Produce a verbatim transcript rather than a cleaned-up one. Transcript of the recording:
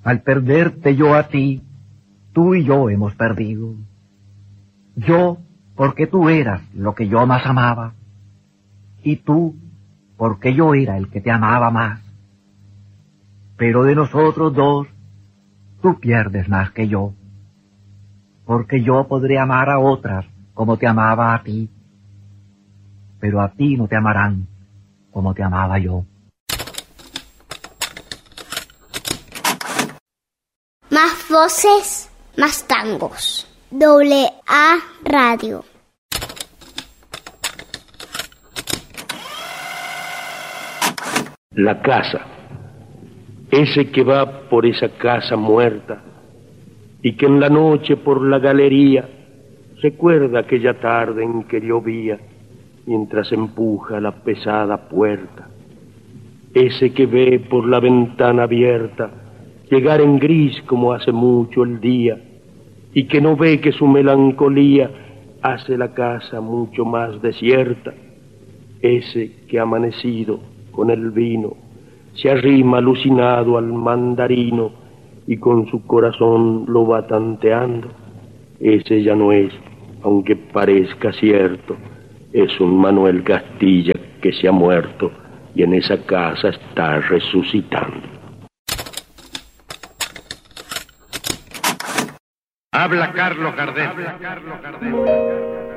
Al perderte yo a ti, tú y yo hemos perdido. Yo, porque tú eras lo que yo más amaba, y tú, porque yo era el que te amaba más. Pero de nosotros dos, tú pierdes más que yo, porque yo podré amar a otras como te amaba a ti, pero a ti no te amarán como te amaba yo. Más voces, más tangos. Doble A Radio. La casa. Ese que va por esa casa muerta y que en la noche por la galería recuerda aquella tarde en que llovía mientras empuja la pesada puerta. Ese que ve por la ventana abierta llegar en gris como hace mucho el día y que no ve que su melancolía hace la casa mucho más desierta. Ese que amanecido con el vino se arrima alucinado al mandarino y con su corazón lo va tanteando. Ese ya no es, aunque parezca cierto, es un Manuel Castilla que se ha muerto y en esa casa está resucitando. Habla Carlos Gardel.